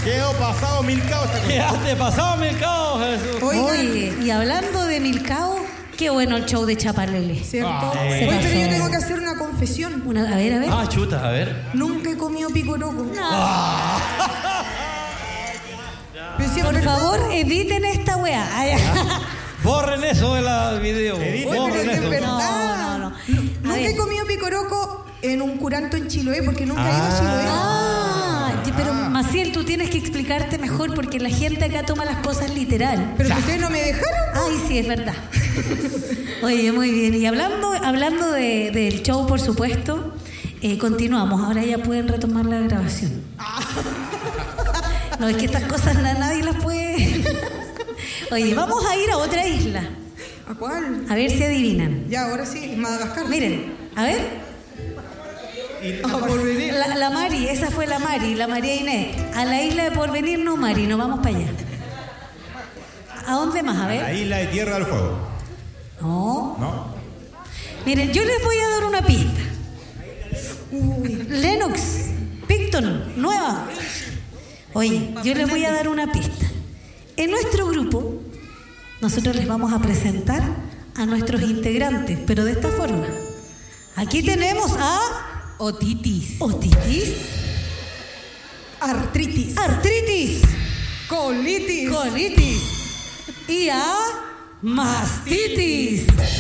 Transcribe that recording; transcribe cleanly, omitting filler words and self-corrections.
Quedó pasado Milcao esta cosa. Quedaste pasado, Milcao, Jesús. Oye, y hablando de Milcao, qué bueno el show de Chapalele. ¿Cierto? Se Oye, pasó. pero yo tengo que hacer una confesión. A ver. Ah, chuta, a ver. Nunca he comido picoroco. Pero sí, Por ¿verdad? favor, eviten esta weá. Ay, Borren eso de la video. Oye, Borren pero es eso. verdad. No. Nunca he comido picoroco en un curanto en Chiloé porque nunca he ido a Chiloé. Pero Maciel, tú tienes que explicarte mejor porque la gente acá toma las cosas literal. Pero que ustedes no me dejaron. Ay, sí, es verdad. Oye, muy bien. Y hablando del show, por supuesto, continuamos. Ahora ya pueden retomar la grabación. No, es que estas cosas nadie las puede... Oye, vamos a ir a otra isla. ¿A cuál? A ver si adivinan. Ya, ahora sí, Madagascar. Miren, a ver. Porvenir. La Mari, esa fue la Mari, la María Inés. A la isla de Porvenir no, Mari, nos vamos para allá. ¿A dónde más? A ver. La isla de Tierra del Fuego. No. Miren, yo les voy a dar una pista. Lennox, Picton, nueva. Oye, yo les voy a dar una pista. En nuestro grupo, nosotros les vamos a presentar a nuestros integrantes, pero de esta forma. Aquí tenemos a Otitis. Artritis. Artritis. Colitis. Y a Mastitis.